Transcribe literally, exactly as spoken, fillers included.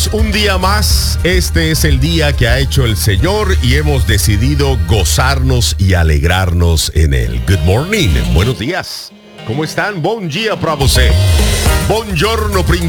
Bienvenidos un día más. Este es el día que ha hecho el Señor y hemos decidido gozarnos y alegrarnos en él. Good morning. Buenos días. ¿Cómo están? Bon dia para você. Buongiorno,